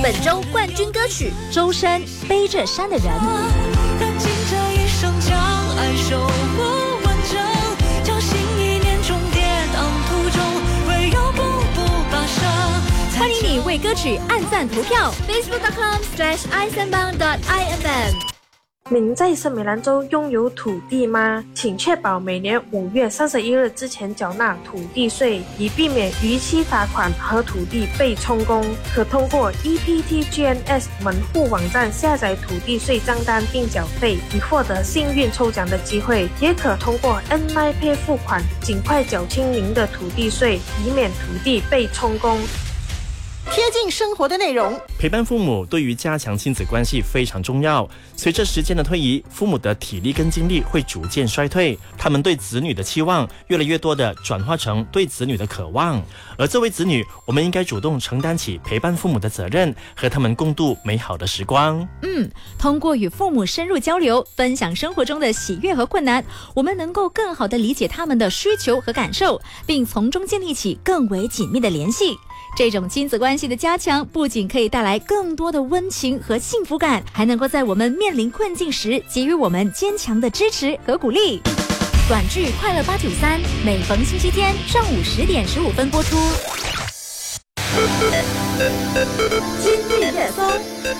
本周冠军歌曲《周深背着山的人》。 但尽这一生将爱守护完整，侥幸一念中跌宕途中，唯有步步跋涉。 欢迎你为歌曲按赞投票 facebook.com/isanbang.infm。 您在圣美兰州拥有土地吗？请确保每年5月31日之前缴纳土地税，以避免逾期罚款和土地被充公。可通过 EPTGNS 门户网站下载土地税账单并缴费，以获得幸运抽奖的机会。也可通过 N9Pay 付款，尽快缴清您的土地税，以免土地被充公。 贴近生活的内容， 陪伴父母对于加强亲子关系非常重要。随着时间的推移，父母的体力跟精力会逐渐衰退，他们对子女的期望越来越多的转化成对子女的渴望。而作为子女，我们应该主动承担起陪伴父母的责任，和他们共度美好的时光。 通过与父母深入交流，分享生活中的喜悦和困难，我们能够更好地理解他们的需求和感受，并从中建立起更为紧密的联系。这种亲子关系的加强，不仅可以带来更多的温情和幸福感，还能够在我们面临困境时给予我们坚强的支持和鼓励。短剧《快乐893》每逢星期天上午10点15分播出。今日热搜。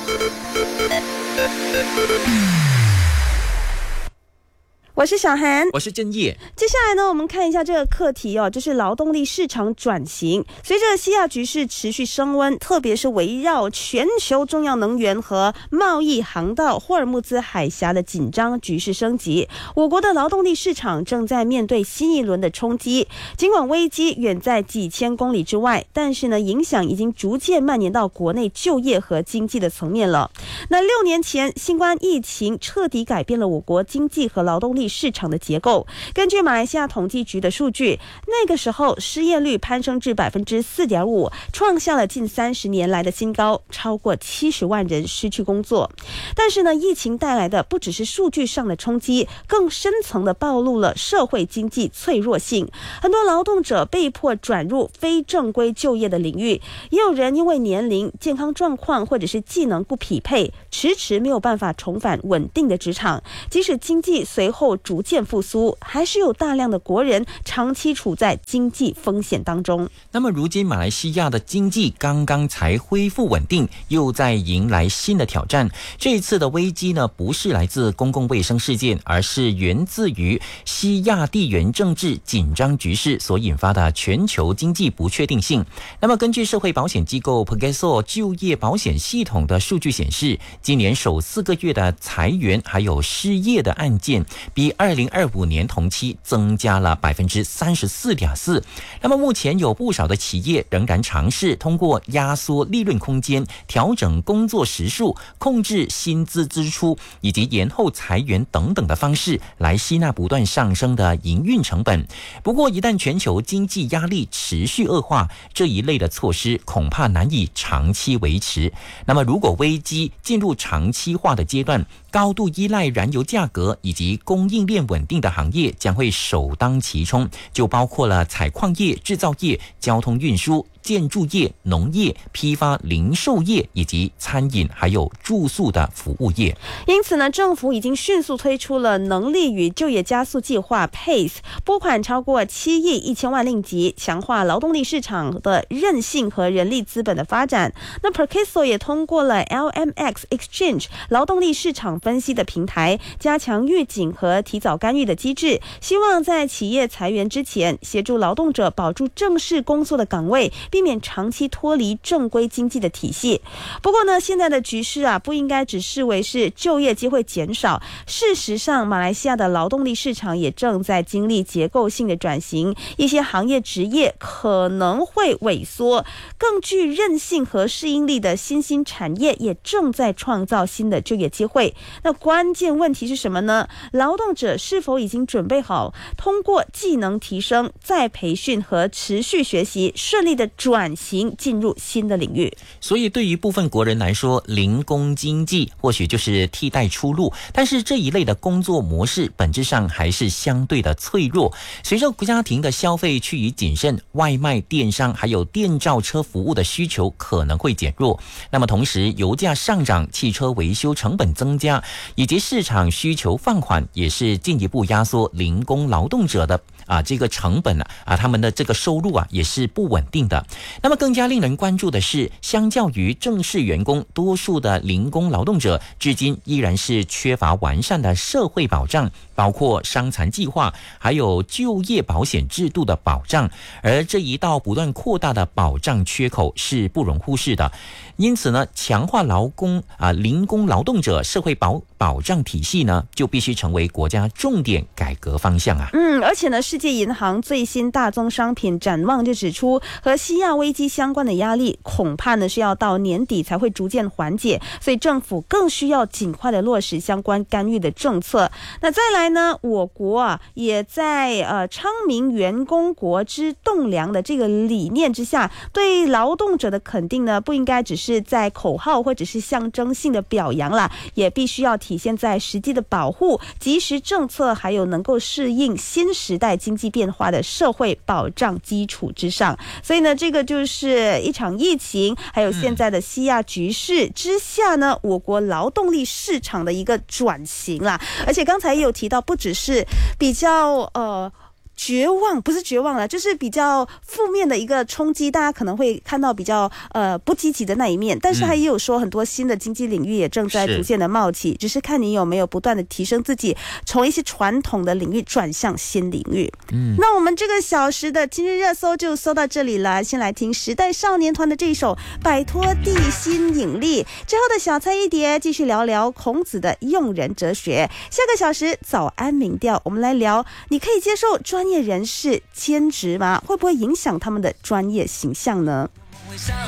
我是小涵， 我是郑业。 接下来呢，我们看一下这个课题就是劳动力市场转型。随着西亚局势持续升温，特别是围绕全球重要能源和贸易航道霍尔木兹海峡的紧张局势升级，我国的劳动力市场正在面对新一轮的冲击。尽管危机远在几千公里之外，但是呢，影响已经逐渐蔓延到国内就业和经济的层面了。那6年前，新冠疫情彻底改变了我国经济和劳动力市场的结构。根据马来西亚统计局的数据，那个时候失业率攀升至 4.5%， 创下了近30年来的新高，超过70万人失去工作。但是呢，疫情带来的不只是数据上的冲击，更深层的暴露了社会经济脆弱性。很多劳动者被迫转入非正规就业的领域，也有人因为年龄、健康状况或者是技能不匹配，迟迟没有办法重返稳定的职场。即使经济随后逐渐复苏，还是有大量的国人长期处在经济风险当中。 那么如今马来西亚的经济刚刚才恢复稳定，又在迎来新的挑战。这一次的危机呢，不是来自公共卫生事件，而是源自于西亚地缘政治紧张局势所引发的全球经济不确定性。那么根据社会保险机构 Pegaso 就业保险系统的数据显示，今年首4个月的裁员还有失业的案件比2025年同期增加了 34.4%。 那么目前有不少的企业仍然尝试通过压缩利润空间、调整工作时数、控制薪资支出以及延后裁员等等的方式来吸纳不断上升的营运成本。不过一旦全球经济压力持续恶化，这一类的措施恐怕难以长期维持。那么如果危机进入长期化的阶段，高度依赖燃油价格以及供应链稳定的行业将会首当其冲，就包括了采矿业、制造业、交通运输、建筑业、农业、批发零售业以及餐饮还有住宿的服务业。 因此呢，政府已经迅速推出了能力与就业加速计划 PACE， 拨款超过7亿1千万令吉，强化劳动力市场的韧性和人力资本的发展。那 Pegaso 也通过了 LMX Exchange 劳动力市场分析的平台，加强预警和提早干预的机制，希望在企业裁员之前，协助劳动者保住正式工作的岗位，避免长期脱离正规经济的体系。不过呢，现在的局势不应该只视为是就业机会减少。事实上，马来西亚的劳动力市场也正在经历结构性的转型，一些行业职业可能会萎缩，更具韧性和适应力的新兴产业也正在创造新的就业机会。那关键问题是什么呢？劳动者是否已经准备好通过技能提升、再培训和持续学习，顺利的转型进入新的领域。 所以对于部分国人来说，零工经济或许就是替代出路，但是这一类的工作模式本质上还是相对的脆弱。随着家庭的消费趋于谨慎，外卖、电商还有电召车服务的需求可能会减弱。那么同时油价上涨、汽车维修成本增加以及市场需求放缓，也是进一步压缩零工劳动者的这个成本他们的这个收入也是不稳定的。那么更加令人关注的是，相较于正式员工，多数的零工劳动者至今依然是缺乏完善的社会保障，包括伤残计划还有就业保险制度的保障，而这一道不断扩大的保障缺口是不容忽视的。因此呢，强化零工劳动者社会保障体系呢，就必须成为国家重点改革方向而且呢，世界银行最新大宗商品展望就指出，和西亚危机相关的压力恐怕呢是要到年底才会逐渐缓解，所以政府更需要尽快的落实相关干预的政策。那再来呢，我国也在昌明员工国之栋梁的这个理念之下，对劳动者的肯定呢，不应该只是在口号或者是象征性的表扬啦，也必须要体现在实际的保护、及时政策，还有能够适应新时代经济变化的社会保障基础之上。所以呢，这个就是一场疫情还有现在的西亚局势之下呢，我国劳动力市场的一个转型啦。而且刚才也有提到，不只是比较绝望，不是绝望了，就是比较负面的一个冲击，大家可能会看到比较不积极的那一面，但是他也有说很多新的经济领域也正在逐渐的冒起，只是看你有没有不断的提升自己，从一些传统的领域转向新领域。那我们这个小时的今日热搜就搜到这里了，先来听时代少年团的这一首《摆脱地心引力》，之后的小菜一碟继续聊聊孔子的用人哲学。下个小时早安民调，我们来聊，你可以接受专业人士兼职吗？会不会影响他们的专业形象呢？